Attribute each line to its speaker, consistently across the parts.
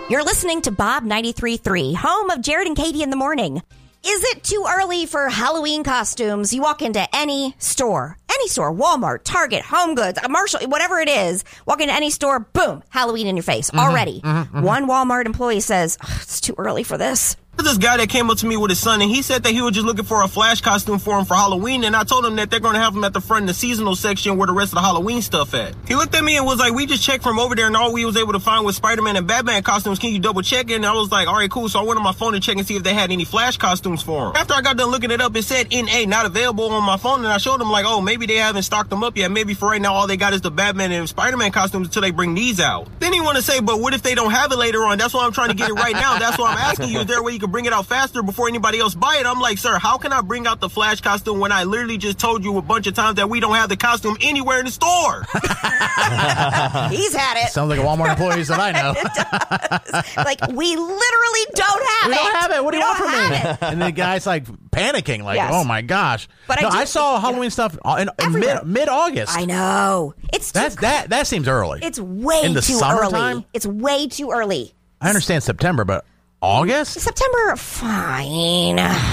Speaker 1: You're listening to Bob 93.3, home of Jared and Katie in the morning. Is it too early for Halloween costumes? You walk into any store, Walmart, Target, Home Goods, Marshall, whatever it is, walk into any store, boom, Halloween in your face already. One Walmart employee says, it's too early for this.
Speaker 2: There's this guy that came up to me with his son, and he said that he was just looking for a Flash costume for him for Halloween, and I told him that they're going to have him at the front in the seasonal section where the rest of the Halloween stuff at. He looked at me and was like, we just checked from over there, and all we was able to find was Spider-Man and Batman costumes. Can you double check it? And I was like, all right, cool. So I went on my phone to check and see if they had any Flash costumes for him. After I got done looking it up, it said NA, not available on my phone, and I showed him like, oh, maybe they haven't stocked them up yet. Maybe for right now, all they got is the Batman and Spider-Man costumes until they bring these out. Then he want to say, but what if they don't have it later on? That's why I'm trying to get it right now. That's why I'm asking you, is there a way you can bring it out faster before anybody else buy it? I'm like, sir, how can I bring out the Flash costume when I literally just told you a bunch of times that we don't have the costume anywhere in the store?
Speaker 1: He's had it.
Speaker 3: Sounds like a Walmart employee that I know.
Speaker 1: It does. Like, we literally don't have it.
Speaker 3: We don't have it. What do you want from me?
Speaker 1: It.
Speaker 3: And the guy's like panicking, like,
Speaker 1: Yes.
Speaker 3: oh my gosh.
Speaker 1: But
Speaker 3: I saw Halloween stuff in mid-August.
Speaker 1: I know.
Speaker 3: That seems early.
Speaker 1: It's way
Speaker 3: in the
Speaker 1: too
Speaker 3: summertime?
Speaker 1: early. It's way too early.
Speaker 3: I understand September, but August?
Speaker 1: September, fine.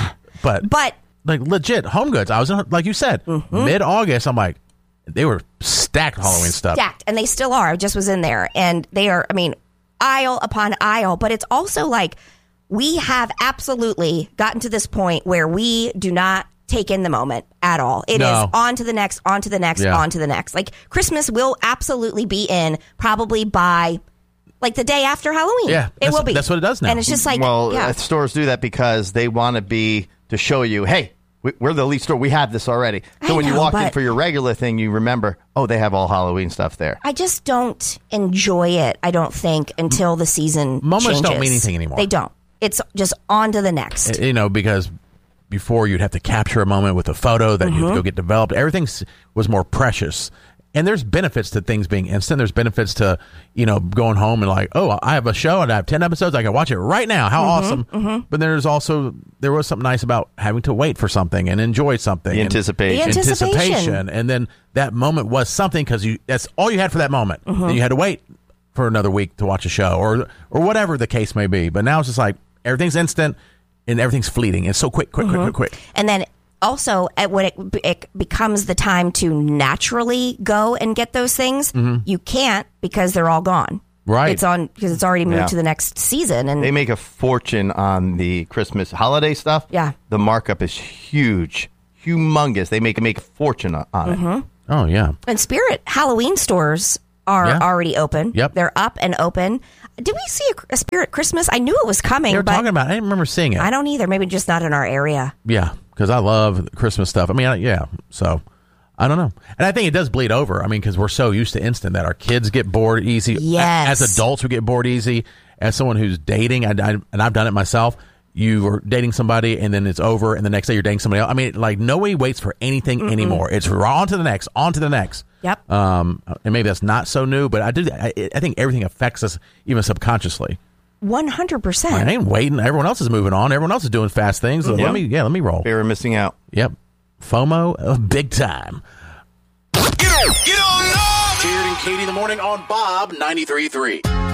Speaker 3: But like legit, Home Goods. I was in, like you said, mid-August. I'm like, they were stacked Halloween stuff.
Speaker 1: Stacked, and they still are. I just was in there, and they are, I mean, aisle upon aisle. But it's also like we have absolutely gotten to this point where we do not take in the moment at all. It is on to the next, on to the next, on to the next. Like Christmas will absolutely be in probably by like the day after Halloween.
Speaker 3: Yeah,
Speaker 1: it will be.
Speaker 3: That's what it does now.
Speaker 1: And it's just like,
Speaker 4: stores do that because they want to show you, hey, we're the elite store. We have this already. So when you walk in for your regular thing, you remember, oh, they have all Halloween stuff there.
Speaker 1: I just don't enjoy it, I don't think, until the season
Speaker 3: Moments
Speaker 1: changes.
Speaker 3: don't mean anything anymore.
Speaker 1: They don't. It's just on to the next.
Speaker 3: You know, because before you'd have to capture a moment with a photo that you have to go get developed. Everything was more precious. And there's benefits to things being instant. There's benefits to, going home and like, oh, I have a show and I have 10 episodes. I can watch it right now. How awesome. But there was something nice about having to wait for something and enjoy something.
Speaker 4: The anticipation.
Speaker 1: Anticipation.
Speaker 3: And then that moment was something because that's all you had for that moment. Then you had to wait for another week to watch a show or whatever the case may be. But now it's just like everything's instant and everything's fleeting. It's so quick.
Speaker 1: And then also, when it becomes the time to naturally go and get those things, you can't because they're all gone.
Speaker 3: Right.
Speaker 1: It's on because it's already moved to the next season. And
Speaker 4: they make a fortune on the Christmas holiday stuff.
Speaker 1: Yeah.
Speaker 4: The markup is huge, humongous. They make a fortune on it.
Speaker 3: Oh, yeah.
Speaker 1: And Spirit Halloween stores are already open.
Speaker 3: Yep.
Speaker 1: They're up and open. Did we see a Spirit Christmas? I knew it was coming.
Speaker 3: They were
Speaker 1: but
Speaker 3: talking about it. I didn't remember seeing it.
Speaker 1: I don't either. Maybe just not in our area.
Speaker 3: Yeah, because I love Christmas stuff. I mean, so I don't know. And I think it does bleed over. I mean, because we're so used to instant that our kids get bored easy.
Speaker 1: Yes.
Speaker 3: As adults, we get bored easy. As someone who's dating, and I've done it myself, you are dating somebody and then it's over and the next day you're dating somebody else. I mean, like nobody waits for anything anymore. It's on to the next.
Speaker 1: Yep.
Speaker 3: And maybe that's not so new, but I think everything affects us even subconsciously.
Speaker 1: 100%.
Speaker 3: I ain't waiting. Everyone else is moving on. Everyone else is doing fast things. Let me roll.
Speaker 4: Fear of missing out.
Speaker 3: Yep. FOMO, big time.
Speaker 5: Get on up! Jared and Katie in the morning on Bob 93.3.